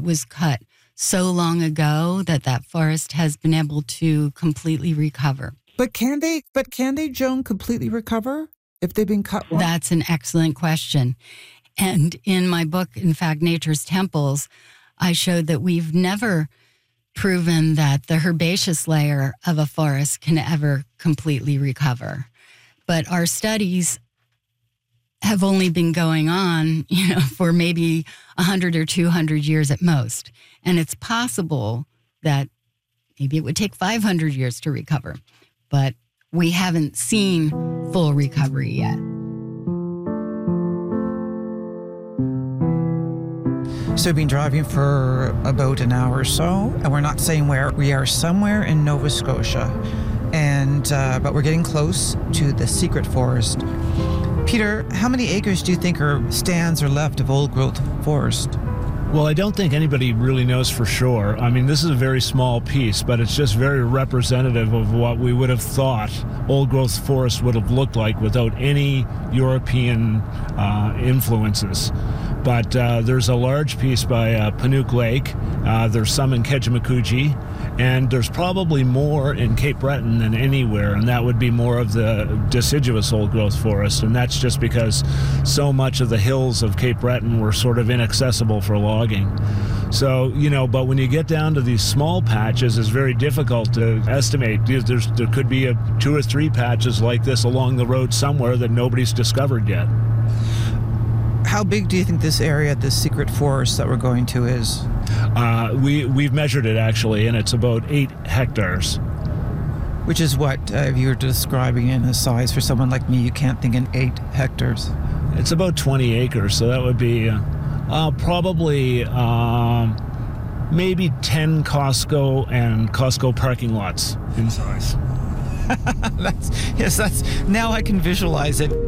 was cut so long ago that forest has been able to completely recover. But can they, Joan, completely recover if they've been cut once? That's an excellent question. And in my book, in fact, Nature's Temples, I showed that we've never proven that the herbaceous layer of a forest can ever completely recover. But our studies have only been going on, for maybe 100 or 200 years at most. And it's possible that maybe it would take 500 years to recover. But we haven't seen full recovery yet. So we've been driving for about an hour or so, and we're not saying where. We are somewhere in Nova Scotia, and but we're getting close to the secret forest. Peter, how many acres do you think stands are left of old-growth forest? Well, I don't think anybody really knows for sure. I mean, this is a very small piece, but it's just very representative of what we would have thought old-growth forest would have looked like without any European influences. But there's a large piece by Panuke Lake. There's some in Kejimkujik, and there's probably more in Cape Breton than anywhere, and that would be more of the deciduous old-growth forest, and that's just because so much of the hills of Cape Breton were sort of inaccessible for logging. So, but when you get down to these small patches, it's very difficult to estimate. There could be 2 or 3 patches like this along the road somewhere that nobody's discovered yet. How big do you think this area, this secret forest that we're going to, is? We've measured it, actually, and it's about 8 hectares. Which is what, if you were describing it in a size for someone like me, you can't think in 8 hectares. It's about 20 acres, so that would be probably maybe 10 Costco and Costco parking lots in size. That's now I can visualize it.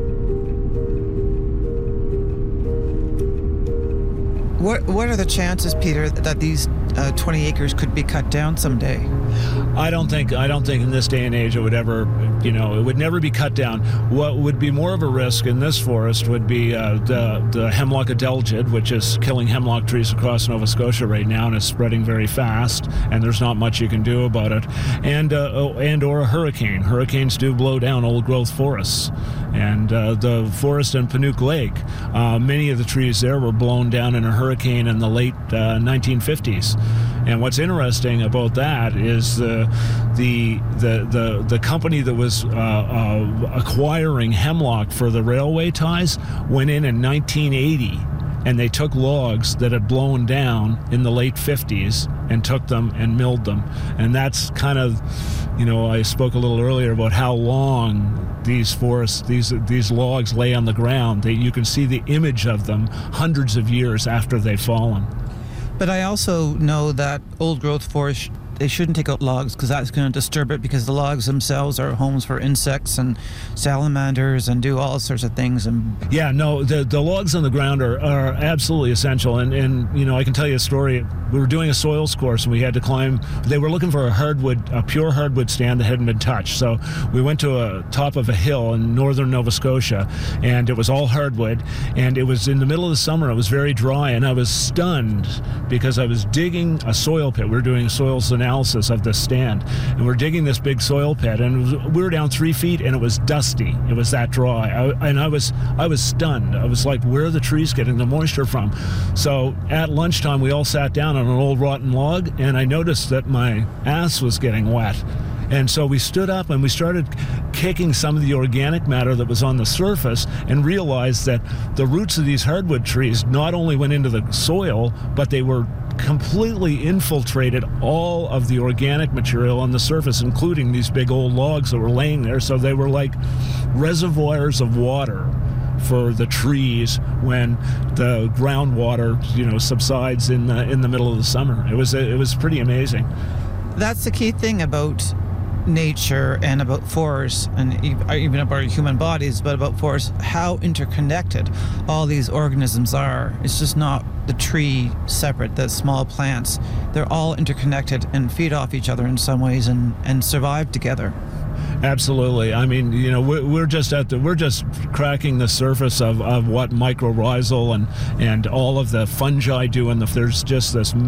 What are the chances, Peter, that these 20 acres could be cut down someday? I don't think in this day and age it would ever, it would never be cut down. What would be more of a risk in this forest would be the hemlock adelgid, which is killing hemlock trees across Nova Scotia right now, and it's spreading very fast, and there's not much you can do about it. And or a hurricane. Hurricanes do blow down old-growth forests. And the forest in Panuke Lake, many of the trees there were blown down in a hurricane in the late 1950s. And what's interesting about that is the company that was acquiring hemlock for the railway ties went in 1980, and they took logs that had blown down in the late 50s and took them and milled them. And that's kind of, I spoke a little earlier about how long these forests, these logs lay on the ground. You can see the image of them hundreds of years after they've fallen. But I also know that old-growth forests, they shouldn't take out logs because that's going to disturb it, because the logs themselves are homes for insects and salamanders and do all sorts of things. And yeah, no, the logs on the ground are absolutely essential. And I can tell you a story. We were doing a soils course and we had to climb. They were looking for a pure hardwood stand that hadn't been touched. So we went to a top of a hill in northern Nova Scotia, and it was all hardwood. And it was in the middle of the summer. It was very dry, and I was stunned because I was digging a soil pit. We were doing soils analysis of this stand, and we're digging this big soil pit, and we were down 3 feet, and it was dusty. It was that dry, I was stunned. I was like, where are the trees getting the moisture from? So at lunchtime, we all sat down on an old rotten log, and I noticed that my ass was getting wet. And so we stood up and we started kicking some of the organic matter that was on the surface, and realized that the roots of these hardwood trees not only went into the soil, but they were completely infiltrated all of the organic material on the surface, including these big old logs that were laying there. So they were like reservoirs of water for the trees when the groundwater, subsides in the middle of the summer. It was pretty amazing. That's the key thing about nature and about forests, and even about human bodies, but about forests, how interconnected all these organisms are. It's just not the tree separate, the small plants. They're all interconnected and feed off each other in some ways and survive together. Absolutely. I mean, we're just cracking the surface of what mycorrhizal and all of the fungi do, and there's just this